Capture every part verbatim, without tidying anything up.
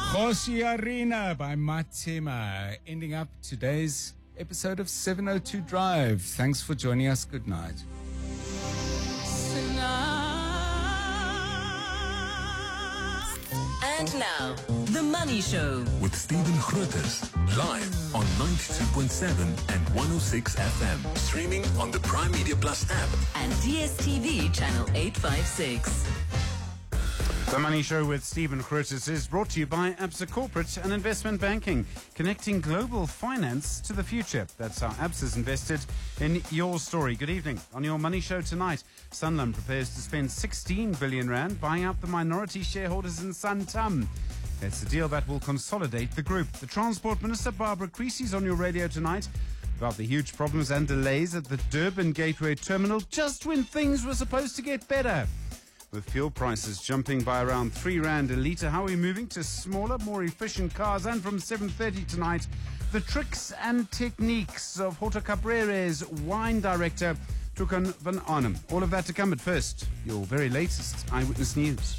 Kgosi Arena by Matima, ending up today's episode of seven oh two Drive. Thanks for joining us. Good night. And now, The Money Show with Stephen Grootes, live on ninety-two point seven and one oh six F M, streaming on the Prime Media Plus app and D S T V channel eight fifty-six. The Money Show with Stephen Grootes is brought to you by Absa Corporate and Investment Banking, connecting global finance to the future. That's how Absa's invested in your story. Good evening. On your Money Show tonight, Sanlam prepares to spend sixteen billion rand buying out the minority shareholders in Santam. It's a deal that will consolidate the group. The Transport Minister, Barbara Creecy, is on your radio tonight about the huge problems and delays at the Durban Gateway Terminal just when things were supposed to get better. With fuel prices jumping by around three rand a litre, how are we moving to smaller, more efficient cars? And from seven thirty tonight, the tricks and techniques of Horta Cabrere's wine director, Tukan van Arnhem. All of that to come, but first, your very latest Eyewitness News.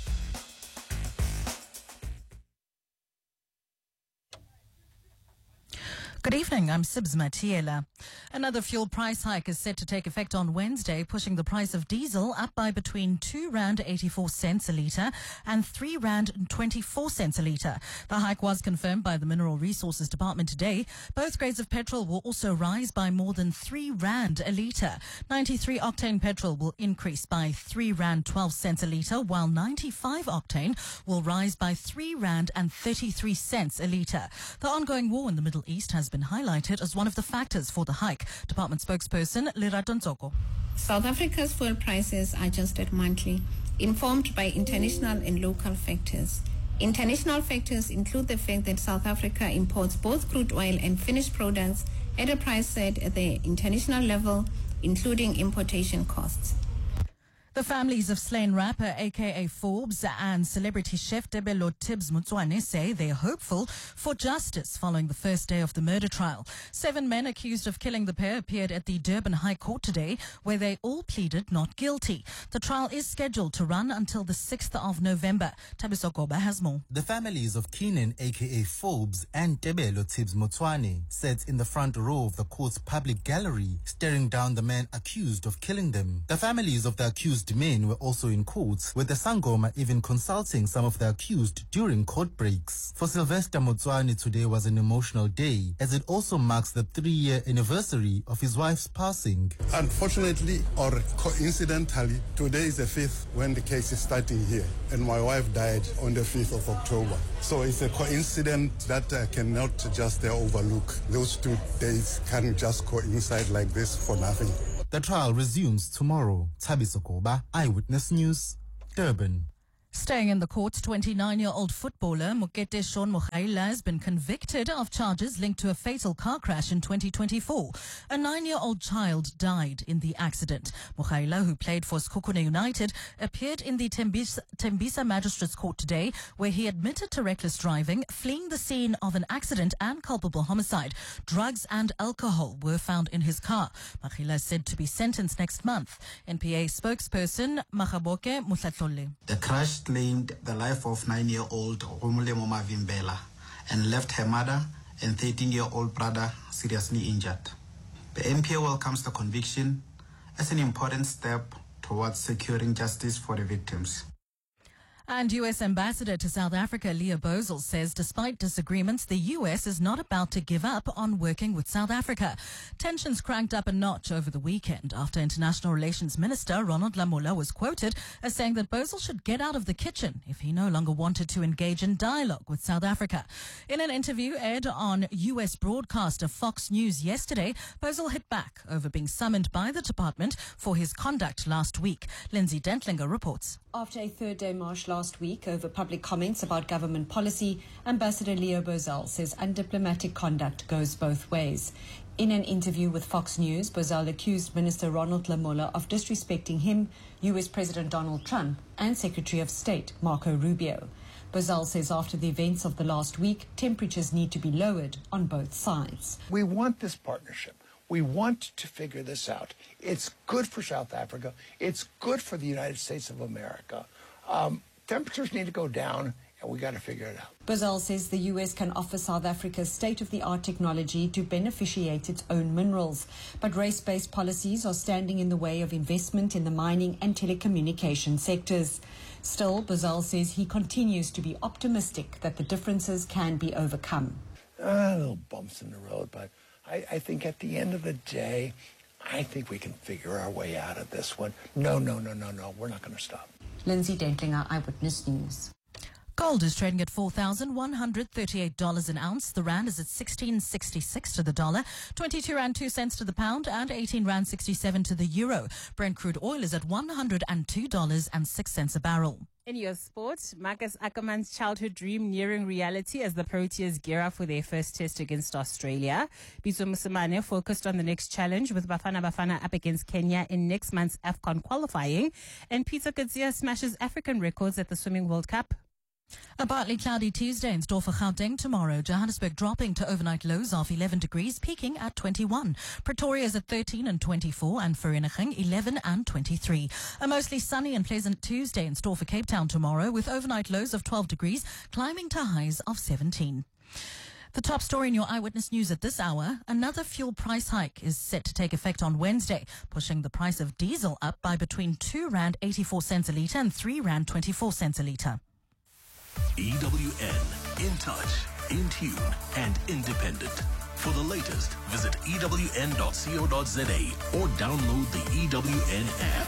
Good evening, I'm Sibs Matiela. Another fuel price hike is set to take effect on Wednesday, pushing the price of diesel up by between two rand eighty-four cents a litre and three rand twenty-four cents a litre. The hike was confirmed by the Mineral Resources Department today. Both grades of petrol will also rise by more than three rand a litre. ninety-three octane petrol will increase by three rand twelve cents a litre, while ninety-five octane will rise by three rand and thirty-three cents a litre. The ongoing war in the Middle East has been highlighted as one of the factors for the hike. Department spokesperson Lerato Ntsoko. South Africa's fuel prices are adjusted monthly, informed by international and local factors. International factors include the fact that South Africa imports both crude oil and finished products at a price set at the international level, including importation costs. The families of slain rapper aka Forbes and celebrity chef Tebelo Tibbs Motswane say they're hopeful for justice following the first day of the murder trial. Seven men accused of killing the pair appeared at the Durban High Court today, where they all pleaded not guilty. The trial is scheduled to run until the sixth of November. Tabiso Goba has more. The families of Keenan aka Forbes and Tebelo Tibbs Motswane sat in the front row of the court's public gallery, staring down the man accused of killing them. The families of the accused men were also in court, with the Sangoma even consulting some of the accused during court breaks. For Sylvester Motswane, today was an emotional day, as it also marks the three-year anniversary of his wife's passing. Unfortunately, or coincidentally, today is the fifth when the case is starting here, and my wife died on the fifth of October. So it's a coincidence that I cannot just uh, overlook. Those two days can't just coincide like this for nothing. The trial resumes tomorrow. Tabiso Goba, Eyewitness News, Durban. Staying in the courts, twenty-nine-year-old footballer Mokete Sean Mogaila has been convicted of charges linked to a fatal car crash in twenty twenty-four. A nine-year-old child died in the accident. Mogaila, who played for Sekhukhune United, appeared in the Tembisa, Tembisa Magistrates Court today, where he admitted to reckless driving, fleeing the scene of an accident and culpable homicide. Drugs and alcohol were found in his car. Mogaila is said to be sentenced next month. N P A spokesperson Makgaboke Motlatlole. The crash claimed the life of nine-year-old Romulemo Mavimbela and left her mother and thirteen-year-old brother seriously injured. The N P A welcomes the conviction as an important step towards securing justice for the victims. And U S Ambassador to South Africa, Leah Bozel, says despite disagreements, the U S is not about to give up on working with South Africa. Tensions cranked up a notch over the weekend after International Relations Minister Ronald Lamola was quoted as saying that Bozel should get out of the kitchen if he no longer wanted to engage in dialogue with South Africa. In an interview aired on U S broadcaster Fox News yesterday, Bozel hit back over being summoned by the department for his conduct last week. Lindsay Dentlinger reports. After a third-day march last week over public comments about government policy, Ambassador Leah Bozel says undiplomatic conduct goes both ways. In an interview with Fox News, Bozel accused Minister Ronald Lamola of disrespecting him, U S President Donald Trump, and Secretary of State Marco Rubio. Bozel says after the events of the last week, temperatures need to be lowered on both sides. We want this partnership. We want to figure this out. It's good for South Africa. It's good for the United States of America. Um, temperatures need to go down and we got to figure it out. Bozell says the U S can offer South Africa state-of-the-art technology to beneficiate its own minerals. But race-based policies are standing in the way of investment in the mining and telecommunication sectors. Still, Bozell says he continues to be optimistic that the differences can be overcome. Uh, little bumps in the road, but I, I think at the end of the day, I think we can figure our way out of this one. No, no, no, no, no, we're not going to stop. Lindsay Dentlinger, Eyewitness News. Gold is trading at four thousand one hundred thirty-eight dollars an ounce. The rand is at sixteen sixty-six to the dollar, twenty-two rand two cents to the pound, and eighteen rand sixty-seven to the euro. Brent crude oil is at one hundred two dollars and six cents a barrel. In your sport, Marcus Ackerman's childhood dream nearing reality as the Proteas gear up for their first test against Australia. Pitso Mosimane focused on the next challenge with Bafana Bafana up against Kenya in next month's AFCON qualifying. And Peter Kadzia smashes African records at the Swimming World Cup. A partly cloudy Tuesday in store for Gauteng tomorrow. Johannesburg dropping to overnight lows of eleven degrees, peaking at twenty-one. Pretoria is at thirteen and twenty-four, and Vereeniging eleven and twenty-three. A mostly sunny and pleasant Tuesday in store for Cape Town tomorrow, with overnight lows of twelve degrees, climbing to highs of seventeen. The top story in your Eyewitness News at this hour, another fuel price hike is set to take effect on Wednesday, pushing the price of diesel up by between two rand eighty-four cents a litre and three rand twenty-four cents a litre. E W N, in touch, in tune, and independent. For the latest, visit E W N dot co dot za or download the E W N app.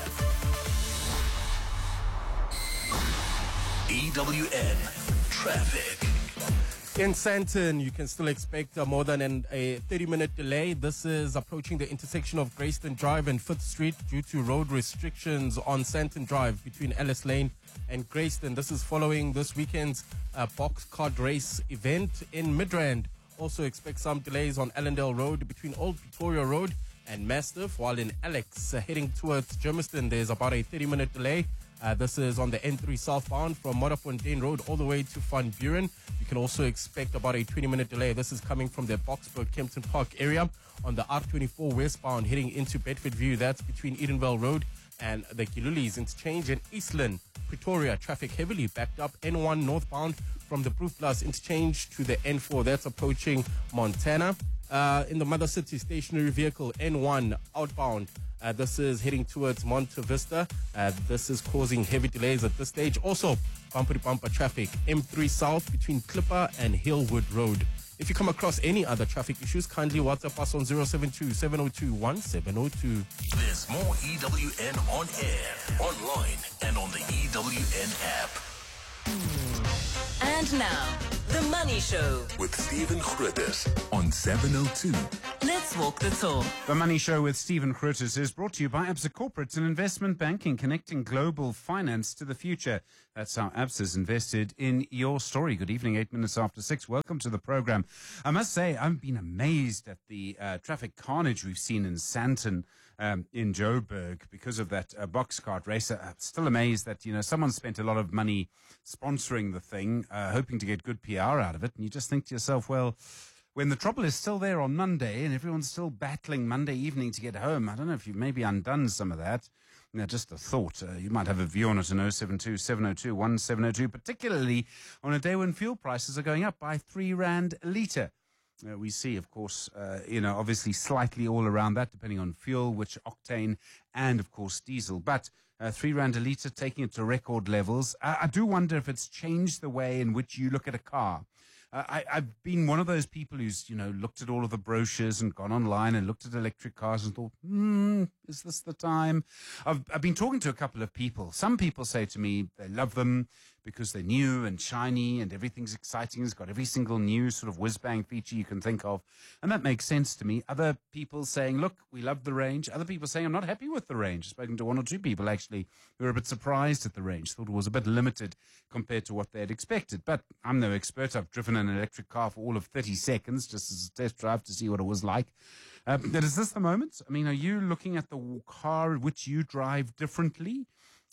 E W N Traffic. In Sandton, you can still expect uh, more than an, a thirty-minute delay. This is approaching the intersection of Grayston Drive and Fifth Street due to road restrictions on Sandton Drive between Ellis Lane and Grayston. This is following this weekend's uh, box card race event in Midrand. Also expect some delays on Allendale Road between Old Pretoria Road and Mastiff, while in Alex, uh, heading towards Germiston, there's about a thirty-minute delay. Uh, this is on the N three southbound from Modderfontein Road all the way to Van Buren. You can also expect about a twenty-minute delay. This is coming from the Boksburg Kempton Park area on the R twenty-four westbound heading into Bedford View. That's between Edenvale Road and the Kilulis interchange. In Eastland, Pretoria, traffic heavily backed up. N one northbound from the Proof Plus interchange to the N four. That's approaching Montana. Uh, in the Mother City stationary vehicle, N one outbound. Uh, this is heading towards Monte Vista. Uh, this is causing heavy delays at this stage. Also, bumper-to-bumper traffic, M three South between Clipper and Hillwood Road. If you come across any other traffic issues, kindly WhatsApp us on zero seven two, seven zero two, one seven zero two. There's more E W N on air, online, and on the E W N app. And now, The Money Show with Stephen Grootes on seven oh two. Let's walk the talk. The Money Show with Stephen Grootes is brought to you by Absa Corporate and Investment Banking, connecting global finance to the future. That's how Absa has invested in your story. Good evening, eight minutes after six. Welcome to the program. I must say, I've been amazed at the uh, traffic carnage we've seen in Sandton, um, in Joburg, because of that uh, box cart race. I'm still amazed that, you know, someone spent a lot of money sponsoring the thing, uh, hoping to get good P R out of it. And you just think to yourself, well, when the trouble is still there on Monday and everyone's still battling Monday evening to get home, I don't know if you've maybe undone some of that. You know, just a thought. Uh, you might have a view on it in oh seven two, seven oh two, one seven oh two, particularly on a day when fuel prices are going up by three rand a litre. Uh, we see, of course, uh, you know, obviously slightly all around that, depending on fuel, which octane, and, of course, diesel. But uh, three rand a litre, taking it to record levels. I, I do wonder if it's changed the way in which you look at a car. Uh, I, I've been one of those people who's, you know, looked at all of the brochures and gone online and looked at electric cars and thought, hmm, is this the time? I've, I've been talking to a couple of people. Some people say to me they love them because they're new and shiny and everything's exciting. It's got every single new sort of whiz-bang feature you can think of. And that makes sense to me. Other people saying, look, we love the range. Other people saying, I'm not happy with the range. I've spoken to one or two people, actually, who were a bit surprised at the range, thought it was a bit limited compared to what they had expected. But I'm no expert. I've driven an electric car for all of thirty seconds just as a test drive to see what it was like. Uh, but is this the moment? I mean, are you looking at the car which you drive differently?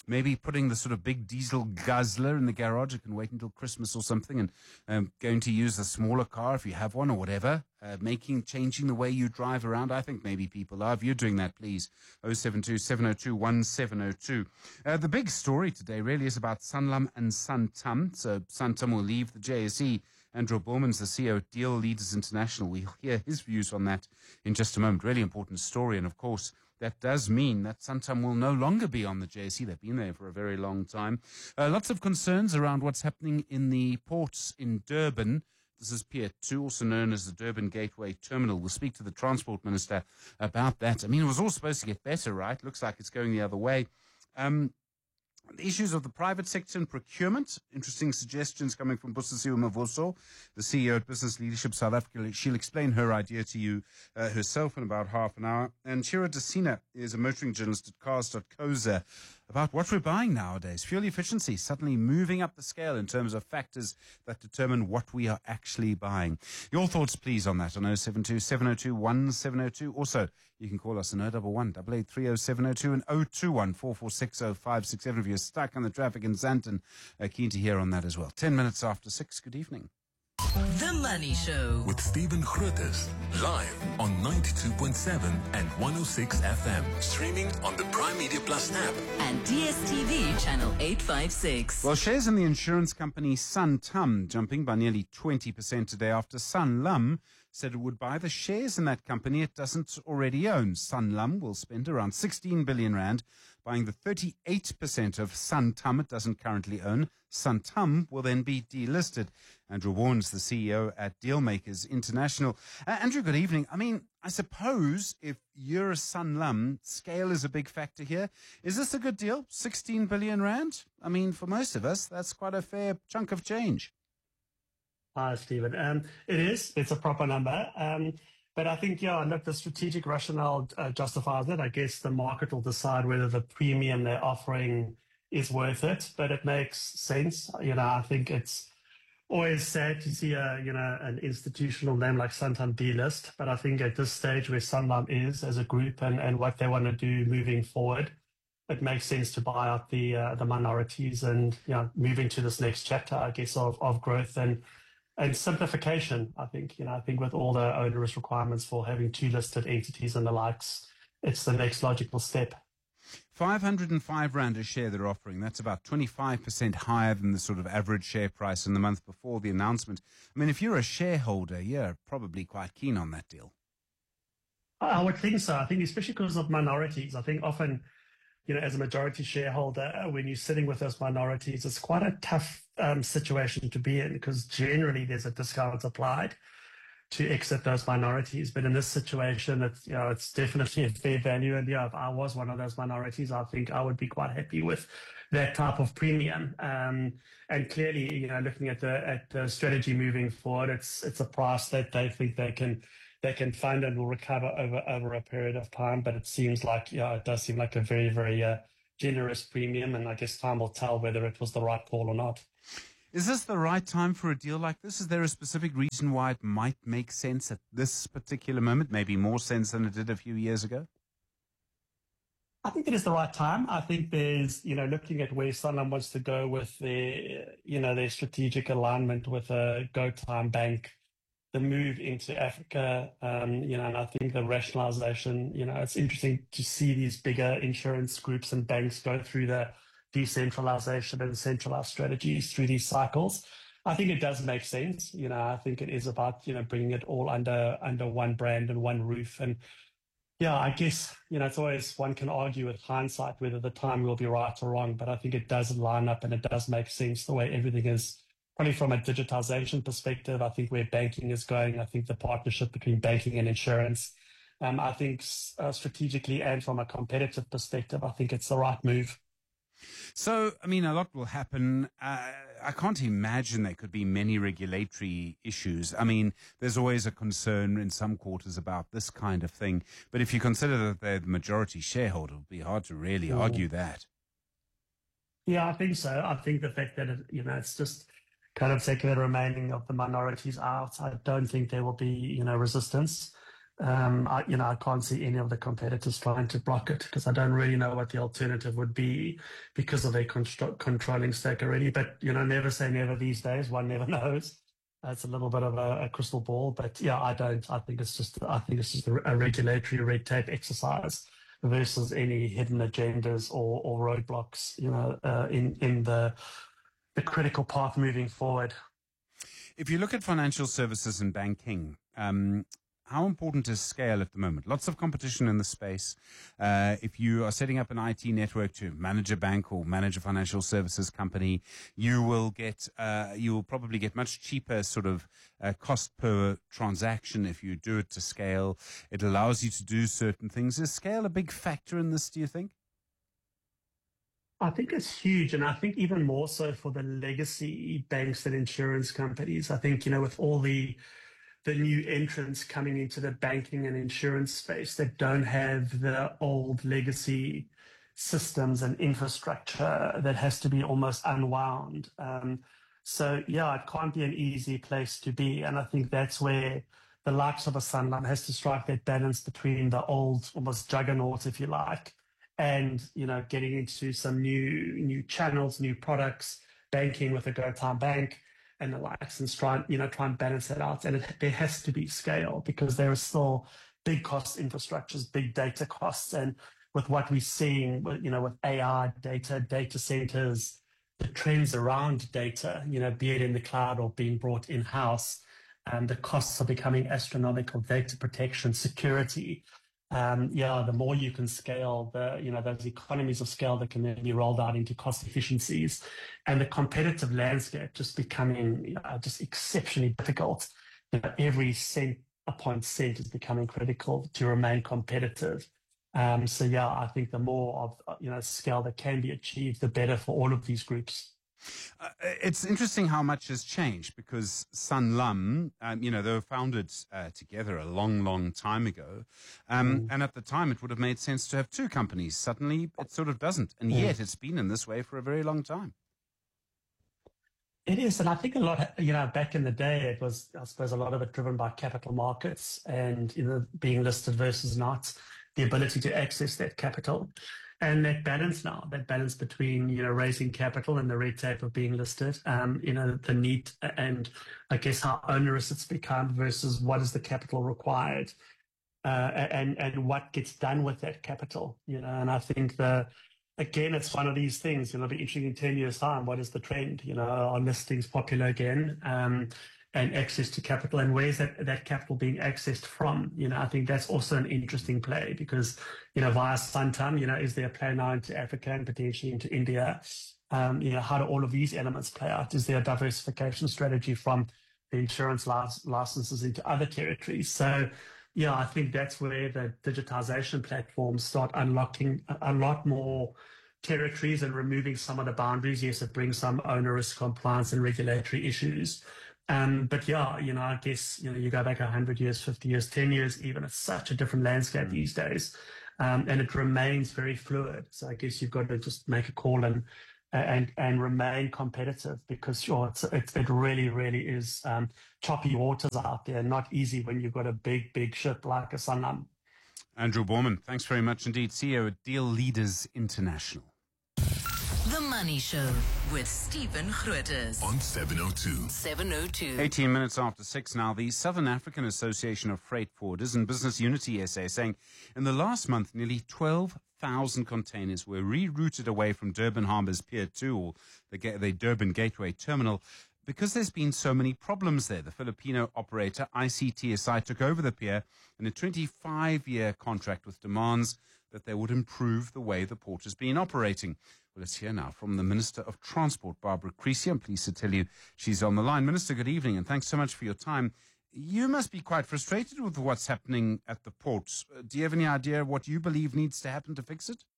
maybe putting the sort of big diesel guzzler in the garage. You can wait until Christmas or something, and um, going to use a smaller car if you have one or whatever. Uh, making, changing the way you drive around. I think maybe people are. If you're doing that, please, oh seven two, seven oh two, one seven oh two. Uh, the big story today really is about Sanlam and Santam. So Santam will leave the J S E. Andrew Borman's the C E O at Deal Leaders International. We'll hear his views on that in just a moment. Really important story. And of course, that does mean that Santam will no longer be on the J S E. They've been there for a very long time. Uh, lots of concerns around what's happening in the ports in Durban. This is Pier two, also known as the Durban Gateway Terminal. We'll speak to the Transport Minister about that. I mean, it was all supposed to get better, right? Looks like it's going the other way. Um, the issues of the private sector and procurement. Interesting suggestions coming from Busisiwe Mavoso, the C E O at Business Leadership South Africa. She'll explain her idea to you uh, herself in about half an hour. And Shira Desina is a motoring journalist at cars dot co za about what we're buying nowadays. Fuel efficiency suddenly moving up the scale in terms of factors that determine what we are actually buying. Your thoughts, please, on that on oh seven two, seven oh two, one seven oh two. Also, you can call us on oh one one, eight eight three oh seven oh two and oh two one, four four six oh five six seven if you're stuck on the traffic in Zanton. Uh, keen to hear on that as well. Ten minutes after six. Good evening. The Money Show with Stephen Grootes, live on ninety-two point seven and one oh six F M, streaming on the Prime Media Plus app and D S T V channel eight fifty-six. Well, shares in the insurance company Santam jumping by nearly twenty percent today after Sanlam said it would buy the shares in that company it doesn't already own. Sanlam will spend around sixteen billion rand buying the thirty-eight percent of Santam it doesn't currently own. Santam will then be delisted. Andrew Warren's the C E O at Dealmakers International. Uh, Andrew, good evening. I mean, I suppose if you're a Sanlam, scale is a big factor here. Is this a good deal? sixteen billion rand? I mean, for most of us, that's quite a fair chunk of change. Hi, Stephen. Um, it is. It's a proper number. Um, but I think, yeah, look, the strategic rationale uh, justifies it. I guess the market will decide whether the premium they're offering is worth it, but it makes sense. You know, I think it's always sad to see a, you know, an institutional name like Santam delist, but I think at this stage where Sanlam is as a group and, and what they want to do moving forward, it makes sense to buy out the uh, the minorities and, you know, moving to this next chapter, I guess, of, of growth and and simplification. I think, you know, I think with all the onerous requirements for having two listed entities and the likes, it's the next logical step. five hundred five rand a share they're offering. That's about twenty-five percent higher than the sort of average share price in the month before the announcement. I mean, if you're a shareholder, you're probably quite keen on that deal. I would think so. I think especially because of minorities. I think often, you know, as a majority shareholder, when you're sitting with those minorities, it's quite a tough um, situation to be in because generally there's a discount applied to exit those minorities. But in this situation, it's, you know, it's definitely a fair value. And yeah, if I was one of those minorities, I think I would be quite happy with that type of premium. Um, and clearly, you know, looking at the at the strategy moving forward, it's it's a price that they think they can they can fund and will recover over over a period of time. But it seems like, yeah, it does seem like a very, very uh, generous premium. And I guess time will tell whether it was the right call or not. Is this the right time for a deal like this? Is there a specific reason why it might make sense at this particular moment, maybe more sense than it did a few years ago? I think it is the right time. I think there's, you know, looking at where Sanlam wants to go with their, you know, their strategic alignment with a GoTime Bank, the move into Africa, um, you know, and I think the rationalization, you know, it's interesting to see these bigger insurance groups and banks go through the decentralization and centralized strategies through these cycles. I think it does make sense. You know, I think it is about, you know, bringing it all under under one brand and one roof. And yeah, I guess, you know, it's always, one can argue with hindsight whether the time will be right or wrong, but I think it does line up and it does make sense the way everything is. Probably from a digitization perspective, I think where banking is going, I think the partnership between banking and insurance, um, I think uh, strategically and from a competitive perspective, I think it's the right move. So, I mean, a lot will happen. Uh, I can't imagine there could be many regulatory issues. I mean, there's always a concern in some quarters about this kind of thing. But if you consider that they're the majority shareholder, it would be hard to really mm. argue that. Yeah, I think so. I think the fact that, it, you know, it's just kind of taking the remaining of the minorities out, I don't think there will be, you know, resistance. Um, I, you know, I can't see any of the competitors trying to block it because I don't really know what the alternative would be because of their constro- controlling stake already. But, you know, never say never these days. One never knows. It's a little bit of a, a crystal ball. But, yeah, I don't. I think it's just I think it's just a, a regulatory red tape exercise versus any hidden agendas or, or roadblocks, you know, uh, in, in the the critical path moving forward. If you look at financial services and banking, um, how important is scale at the moment? Lots of competition in the space. Uh, if you are setting up an I T network to manage a bank or manage a financial services company, you will get, uh, you will probably get much cheaper sort of uh, cost per transaction if you do it to scale. It allows you to do certain things. Is scale a big factor in this, do you think? I think it's huge. And I think even more so for the legacy banks and insurance companies. I think, you know, with all the the new entrants coming into the banking and insurance space that don't have the old legacy systems and infrastructure that has to be almost unwound. Um, so, yeah, it can't be an easy place to be. And I think that's where the likes of a Sanlam has to strike that balance between the old, almost juggernaut, if you like, and, you know, getting into some new new channels, new products, banking with a GoTime Bank, and the likes, and try, you know, try and balance that out. And it, there has to be scale because there are still big cost infrastructures, big data costs. And with what we're seeing, you know, with A I, data, data centers, the trends around data, you know, be it in the cloud or being brought in-house, um, the costs are becoming astronomical, data protection, security. Um, yeah, the more you can scale, the, you know, those economies of scale that can then be rolled out into cost efficiencies, and the competitive landscape just becoming, you know, just exceptionally difficult. You know, every cent upon cent is becoming critical to remain competitive. Um, so yeah, I think the more of, you know, scale that can be achieved, the better for all of these groups. Uh, it's interesting how much has changed because Sanlam, um, you know, they were founded uh, together a long, long time ago. Um, mm. And at the time, it would have made sense to have two companies. Suddenly, it sort of doesn't. And mm. yet, it's been in this way for a very long time. It is. And I think a lot, you know, back in the day, it was, I suppose, a lot of it driven by capital markets and, you know, being listed versus not, the ability to access that capital. And that balance now, that balance between, you know, raising capital and the red tape of being listed, um, you know, the need and I guess how onerous it's become versus what is the capital required, uh, and, and what gets done with that capital, you know, and I think the, again, it's one of these things, you know, it'll be interesting in ten years time, what is the trend, you know, are listings popular again, um, and access to capital, and where's that, that capital being accessed from? You know, I think that's also an interesting play because, you know, via Santam, you know, is there a play now into Africa and potentially into India? Um, you know, how do all of these elements play out? Is there a diversification strategy from the insurance lic- licenses into other territories? So, yeah, I think that's where the digitization platforms start unlocking a, a lot more territories and removing some of the boundaries. Yes, it brings some onerous compliance and regulatory issues. Um, but yeah, you know, I guess, you know, you go back one hundred years, fifty years, ten years, even it's such a different landscape these days. Um, and it remains very fluid. So I guess you've got to just make a call and and and remain competitive because sure, it's, it's, it really, really is um, choppy waters out there. Not easy when you've got a big, big ship like a Sanlam. Andrew Borman, thanks very much indeed. C E O at Deal Leaders International. The Money Show with Stephen Grootes on seven oh two. seven oh two. eighteen minutes after six now. The Southern African Association of Freight Forwarders and Business Unity S A saying in the last month, nearly twelve thousand containers were rerouted away from Durban Harbour's Pier two, or the, the Durban Gateway Terminal, because there's been so many problems there. The Filipino operator I C T S I took over the pier in a twenty-five year contract with demands that they would improve the way the port has been operating. Well, let's hear now from the Minister of Transport, Barbara Creecy. I'm pleased to tell you she's on the line. Minister, good evening, and thanks so much for your time. You must be quite frustrated with what's happening at the ports. Do you have any idea what you believe needs to happen to fix it?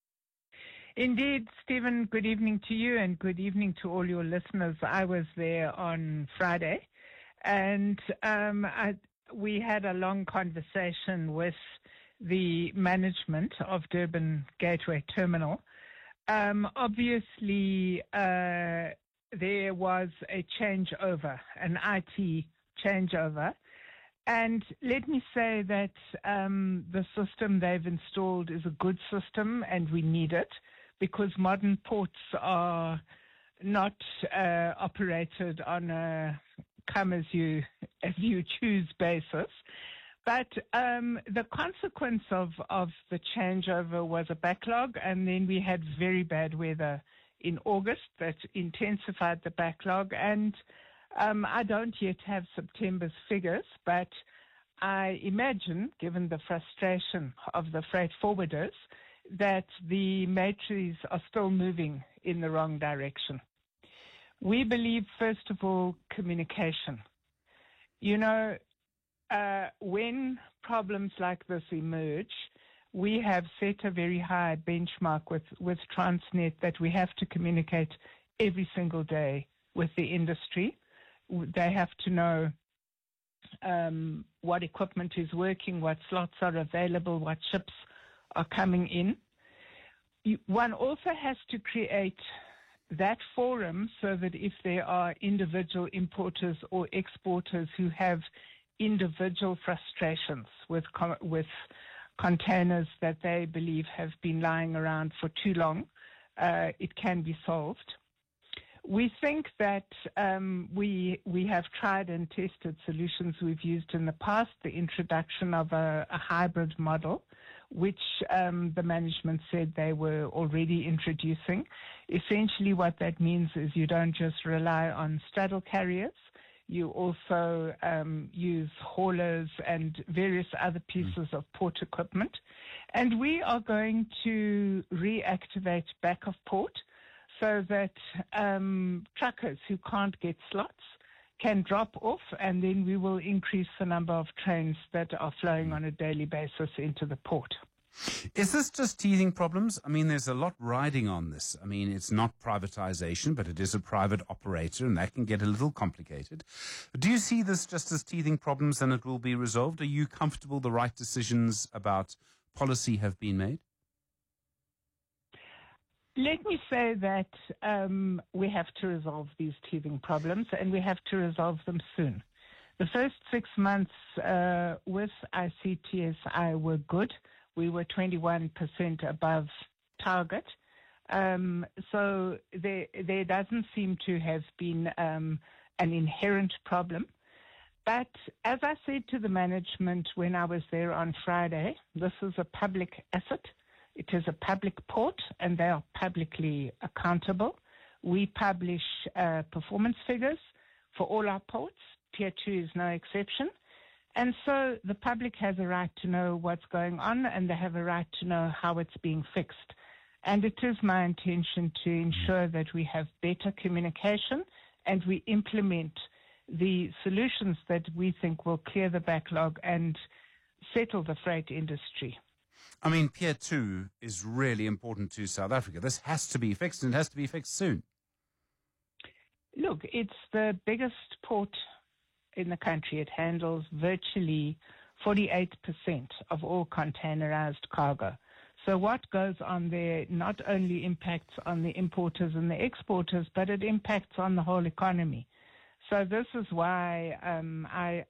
Indeed, Stephen, good evening to you and good evening to all your listeners. I was there on Friday, and um, I, we had a long conversation with the management of Durban Gateway Terminal. Um, obviously, uh, there was a changeover, an I T changeover, And let me say that um, the system they've installed is a good system, and we need it because modern ports are not uh, operated on a come as you as you choose basis. But um, the consequence of, of the changeover was a backlog, and then we had very bad weather in August that intensified the backlog. And um, I don't yet have September's figures, but I imagine, given the frustration of the freight forwarders, that the matrices are still moving in the wrong direction. We believe, first of all, communication. You know, uh, when problems like this emerge, we have set a very high benchmark with, with Transnet that we have to communicate every single day with the industry. They have to know um, what equipment is working, what slots are available, what ships are coming in. You, one also has to create that forum so that if there are individual importers or exporters who have individual frustrations with with containers that they believe have been lying around for too long, uh, it can be solved. We think that um, we we have tried and tested solutions we've used in the past, the introduction of a, a hybrid model, which um, the management said they were already introducing. Essentially what that means is you don't just rely on straddle carriers, you also um, use haulers and various other pieces of port equipment. And we are going to reactivate back of port so that um, truckers who can't get slots can drop off, and then we will increase the number of trains that are flowing on a daily basis into the port. Is this just teething problems? I mean, there's a lot riding on this. I mean, it's not privatization, but it is a private operator, and that can get a little complicated. Do you see this just as teething problems and it will be resolved? Are you comfortable the right decisions about policy have been made? Let me say that um, we have to resolve these teething problems, and we have to resolve them soon. The first six months uh, with I C T S I were good. We were twenty-one percent above target. Um, so there, there doesn't seem to have been um, an inherent problem. But as I said to the management when I was there on Friday, this is a public asset. It is a public port, and they are publicly accountable. We publish uh, performance figures for all our ports. Tier two is no exception. And so the public has a right to know what's going on, and they have a right to know how it's being fixed. And it is my intention to ensure that we have better communication and we implement the solutions that we think will clear the backlog and settle the freight industry. I mean, Pier two is really important to South Africa. This has to be fixed, and it has to be fixed soon. Look, it's the biggest port in the country. It handles virtually forty-eight percent of all containerized cargo. So what goes on there not only impacts on the importers and the exporters, but it impacts on the whole economy. So this is why um, I,